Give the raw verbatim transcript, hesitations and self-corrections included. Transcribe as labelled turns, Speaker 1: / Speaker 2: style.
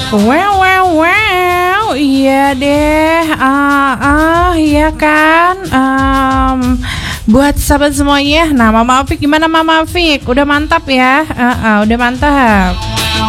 Speaker 1: Wow, wow, wow, iya deh, ah, ah, iya kan, um, buat sahabat semuanya. Nah, Mama Afik gimana Mama Afik? Udah mantap ya? Uh, uh, udah mantap.